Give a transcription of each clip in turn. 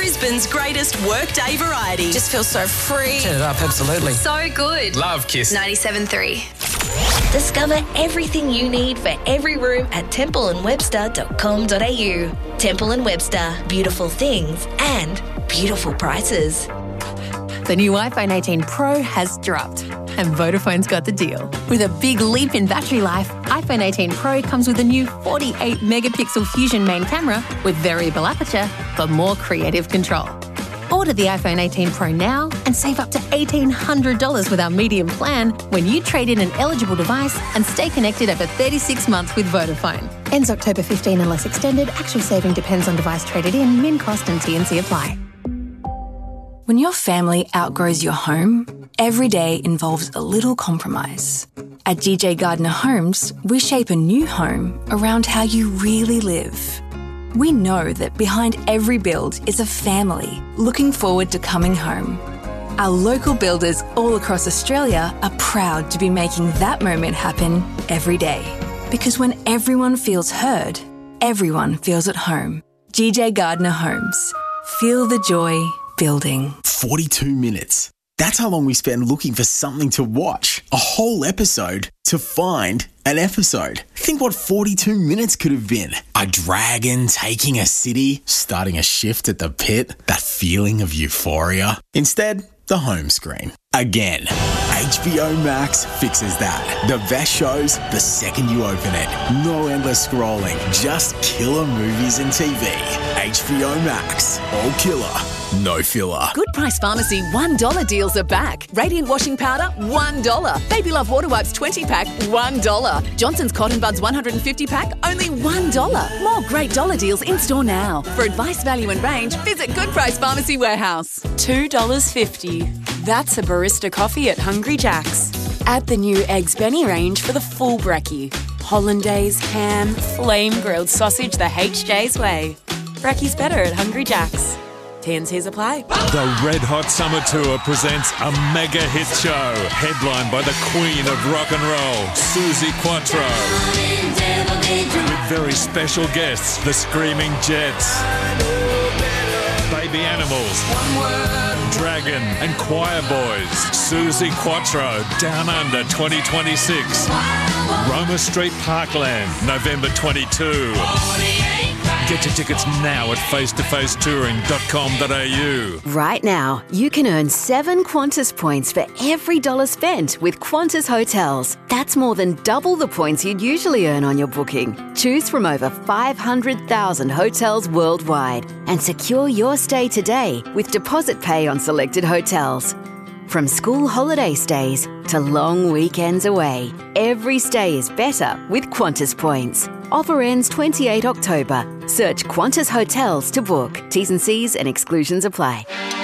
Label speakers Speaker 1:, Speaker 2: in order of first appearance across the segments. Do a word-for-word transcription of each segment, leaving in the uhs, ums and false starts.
Speaker 1: Brisbane's greatest workday variety.
Speaker 2: Just feels so free.
Speaker 3: Turn it up, absolutely.
Speaker 2: So good.
Speaker 4: Love Kiss.
Speaker 2: ninety-seven point three.
Speaker 5: Discover everything you need for every room at temple and webster dot com dot a u. Temple and Webster. Beautiful things and beautiful prices.
Speaker 6: The new iPhone eighteen Pro has dropped, and Vodafone's got the deal. With a big leap in battery life, iPhone eighteen Pro comes with a new forty-eight megapixel Fusion main camera with variable aperture for more creative control. Order the iPhone eighteen Pro now and save up to eighteen hundred dollars with our medium plan when you trade in an eligible device and stay connected over thirty-six months with Vodafone. Ends October fifteenth unless extended. Actual saving depends on device traded in. Min cost and T and C apply.
Speaker 7: When your family outgrows your home, every day involves a little compromise. At G J Gardner Homes, we shape a new home around how you really live. We know that behind every build is a family looking forward to coming home. Our local builders all across Australia are proud to be making that moment happen every day. Because when everyone feels heard, everyone feels at home. G J Gardner Homes. Feel the joy building.
Speaker 8: forty-two minutes. That's how long we spend looking for something to watch. A whole episode to find an episode. Think what forty-two minutes could have been. A dragon taking a city, starting a shift at the pit, that feeling of euphoria. Instead, the home screen. Again, H B O Max fixes that. The best shows the second you open it. No endless scrolling, just killer movies and T V. H B O Max. All killer, no filler.
Speaker 9: Good Price Pharmacy one dollar deals are back. Radiant washing powder, one dollar. Baby Love Water Wipes twenty pack, one dollar. Johnson's Cotton Buds one hundred fifty pack, only one dollar. More great dollar deals in store now. For advice, value and range, visit Good Price Pharmacy Warehouse.
Speaker 10: two dollars fifty. That's a barista coffee at Hungry Jack's. Add the new Eggs Benny range for the full brekkie. Hollandaise, ham, flame-grilled sausage the H J's way. Brekkie's better at Hungry Jack's. T and C's apply.
Speaker 11: The Red Hot Summer Tour presents a mega hit show headlined by the queen of rock and roll, Suzi Quatro. With very special guests, the Screaming Jets, Baby Animals, Dragon and Choir Boys. Suzi Quatro, Down Under twenty twenty-six. Roma Street Parkland, November twenty-second. Get your tickets now at face to face touring dot com dot a u.
Speaker 12: Right now, you can earn seven Qantas points for every dollar spent with Qantas Hotels. That's more than double the points you'd usually earn on your booking. Choose from over five hundred thousand hotels worldwide and secure your stay today with deposit pay on selected hotels. From school holiday stays to long weekends away, every stay is better with Qantas points. Offer ends the twenty-eighth of October. Search Qantas Hotels to book. T's and C's and exclusions apply.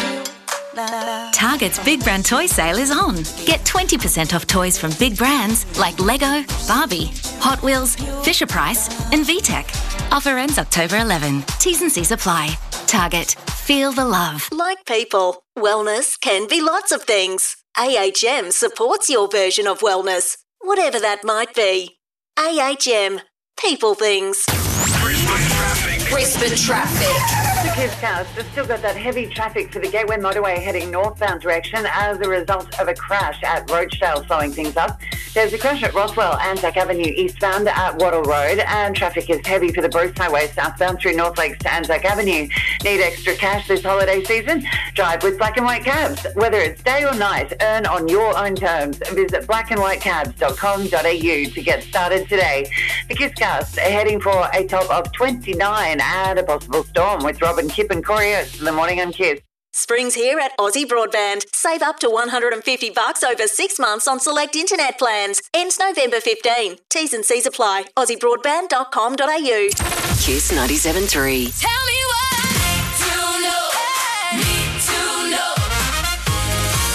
Speaker 13: Target's Big Brand Toy Sale is on. Get twenty percent off toys from big brands like Lego, Barbie, Hot Wheels, Fisher-Price and V TEC. Offer ends October eleventh. T's and C's apply. Target. Feel the love.
Speaker 1: Like people, wellness can be lots of things. A H M supports your version of wellness, whatever that might be. A H M. People things.
Speaker 14: Brisbane traffic.
Speaker 15: Brisbane traffic.
Speaker 16: The Kids Cars have still got that heavy traffic for the Gateway Motorway heading northbound direction as a result of a crash at Rochedale slowing things up. There's a crash at Rothwell, Anzac Avenue eastbound at Wattle Road, and traffic is heavy for the Bruce Highway southbound through North Lakes to Anzac Avenue. Need extra cash this holiday season? Drive with Black and White Cabs. Whether it's day or night, earn on your own terms. Visit black and white cabs dot com dot a u to get started today. The Kids Cars are heading for a top of twenty-nine and a possible storm with Robin, Kip and Corey Oates in the morning on Kiss.
Speaker 1: Spring's here at Aussie Broadband. Save up to one hundred fifty bucks over six months on select internet plans. Ends November fifteenth. T's and C's apply. aussie broadband dot com dot a u.
Speaker 12: Kiss ninety-seven point three.
Speaker 15: Tell me what I need to know. Need to know.
Speaker 6: Brisbane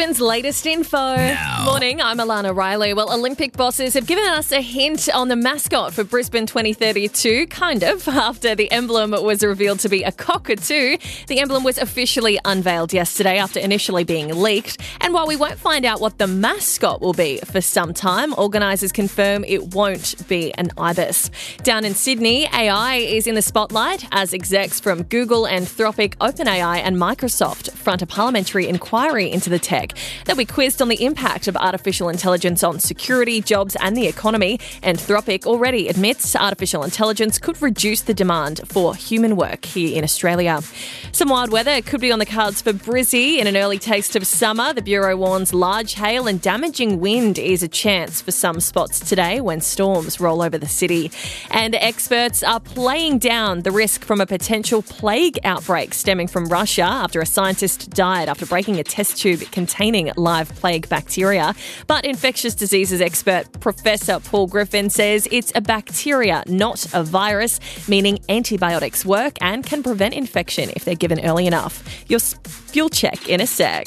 Speaker 3: Brisbane's latest info.
Speaker 4: Now.
Speaker 3: Morning, I'm Alana Riley. Well, Olympic bosses have given us a hint on the mascot for Brisbane twenty thirty-two, kind of, after the emblem was revealed to be a cockatoo. The emblem was officially unveiled yesterday after initially being leaked. And while we won't find out what the mascot will be for some time, organisers confirm it won't be an ibis. Down in Sydney, A I is in the spotlight as execs from Google, Anthropic, OpenAI and Microsoft front a parliamentary inquiry into the tech. They'll be quizzed on the impact of artificial intelligence on security, jobs and the economy. Anthropic already admits artificial intelligence could reduce the demand for human work here in Australia. Some wild weather could be on the cards for Brizzy in an early taste of summer. The Bureau warns large hail and damaging wind is a chance for some spots today when storms roll over the city. And experts are playing down the risk from a potential plague outbreak stemming from Russia after a scientist died after breaking a test tube containing live plague bacteria. But infectious diseases expert Professor Paul Griffin says it's a bacteria, not a virus, meaning antibiotics work and can prevent infection if they're given early enough. Your fuel check in a sec.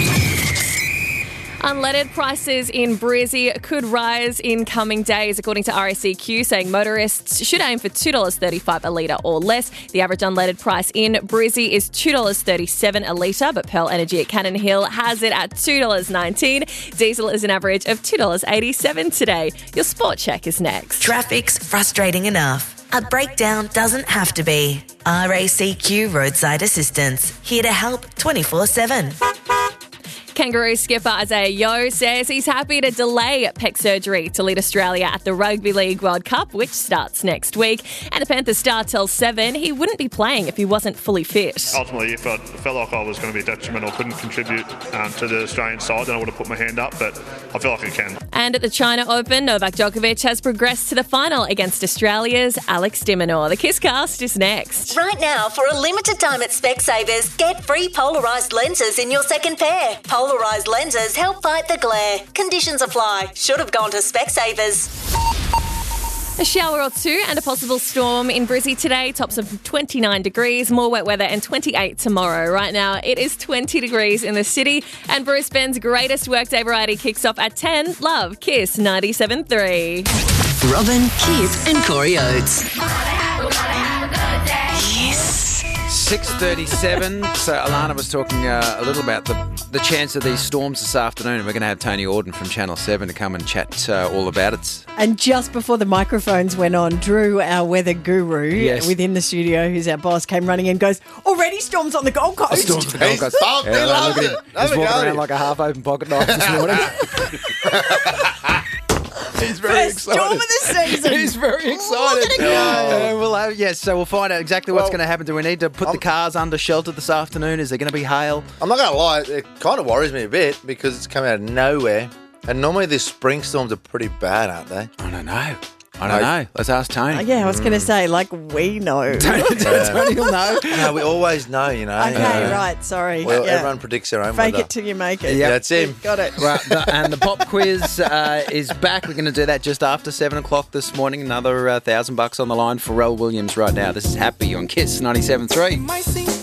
Speaker 3: Unleaded prices in Brizzy could rise in coming days, according to R A C Q, saying motorists should aim for two dollars thirty-five a litre or less. The average unleaded price in Brizzy is two dollars thirty-seven a litre, but Pearl Energy at Cannon Hill has it at two dollars nineteen. Diesel is an average of two dollars eighty-seven today. Your sport check is next.
Speaker 5: Traffic's frustrating enough. A breakdown doesn't have to be. R A C Q Roadside Assistance, here to help twenty-four seven.
Speaker 3: Kangaroo skipper Isaiah Yeo says he's happy to delay pec surgery to lead Australia at the Rugby League World Cup, which starts next week. And the Panthers star tells Seven he wouldn't be playing if he wasn't fully fit.
Speaker 17: Ultimately, if I felt like I was going to be detrimental, couldn't contribute um, to the Australian side, then I would have put my hand up, but I feel like I can.
Speaker 3: And at the China Open, Novak Djokovic has progressed to the final against Australia's Alex de Minaur. The Kisscast is next.
Speaker 1: Right now, for a limited time at Specsavers, get free polarised lenses in your second pair. Polarised lenses help fight the glare. Conditions apply. Should have gone to Specsavers.
Speaker 3: A shower or two and a possible storm in Brizzy today. Tops of twenty-nine degrees, more wet weather and twenty-eight tomorrow. Right now it is twenty degrees in the city and Brisbane's greatest workday variety kicks off at ten. Love, Kiss ninety-seven point three.
Speaker 18: Robin, Keith and Corey Oates.
Speaker 19: six thirty-seven. So Alana was talking uh, a little about the, the chance of these storms this afternoon, and we're going to have Tony Auden from Channel seven to come and chat uh, all about it.
Speaker 20: And just before the microphones went on, Drew, our weather guru
Speaker 19: Yes.
Speaker 20: within the studio, who's our boss, came running in and goes, already storms on the Gold Coast.
Speaker 19: Oh, storms on the Gold Coast.
Speaker 21: pumped. He
Speaker 19: Yeah,
Speaker 21: loves
Speaker 19: look at
Speaker 21: it.
Speaker 19: him.
Speaker 21: Have
Speaker 19: He's
Speaker 21: a
Speaker 19: walking
Speaker 21: go.
Speaker 19: around like a half-open pocket knife this morning. He's very
Speaker 20: First
Speaker 19: excited.
Speaker 20: storm of the season.
Speaker 19: He's very excited.
Speaker 20: Look at him go.
Speaker 19: Uh, we'll have, yes, so we'll find out exactly what's
Speaker 21: Well,
Speaker 19: going to happen. Do we need to put the cars under shelter this afternoon? Is there going to be hail?
Speaker 21: I'm not going to lie, it kind of worries me a bit because it's come out of nowhere. And normally these spring storms are pretty bad, aren't they?
Speaker 19: I don't know. I don't know. Let's ask Tony.
Speaker 20: Uh, yeah, I was going to say, like, we know.
Speaker 19: Tony will know.
Speaker 21: No, we always know, you know.
Speaker 20: Okay,
Speaker 21: Uh,
Speaker 20: right, sorry.
Speaker 21: Well,
Speaker 20: Yeah.
Speaker 21: everyone predicts their own
Speaker 20: Fake
Speaker 21: weather.
Speaker 20: it till you make it.
Speaker 19: Yep.
Speaker 21: That's him.
Speaker 20: Got it.
Speaker 19: Right, the, and the pop quiz uh, is back. We're going to do that just after seven o'clock this morning. Another uh, thousand bucks on the line for Pharrell Williams right now. This is Happy on Kiss ninety-seven point three.